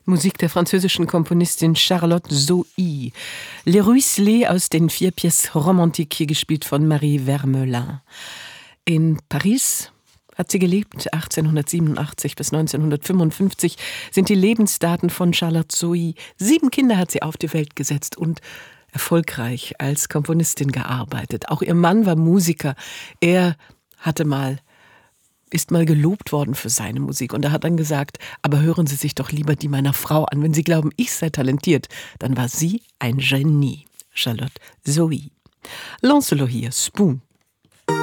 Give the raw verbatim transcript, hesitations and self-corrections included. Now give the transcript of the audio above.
Musik der französischen Komponistin Charlotte Zohy. Les Ruisselets aus den vier Pièces Romantiques, hier gespielt von Marie Vermelin. In Paris hat sie gelebt, achtzehnhundertsiebenundachtzig bis neunzehnhundertfünfundfünfzig sind die Lebensdaten von Charlotte Zohy. Sieben Kinder hat sie auf die Welt gesetzt und erfolgreich als Komponistin gearbeitet. Auch ihr Mann war Musiker. Er hatte mal ist mal gelobt worden für seine Musik. Und er hat dann gesagt, aber hören Sie sich doch lieber die meiner Frau an. Wenn Sie glauben, ich sei talentiert, dann war sie ein Genie. Charlotte Zohy. Lancelot hier, Spoon.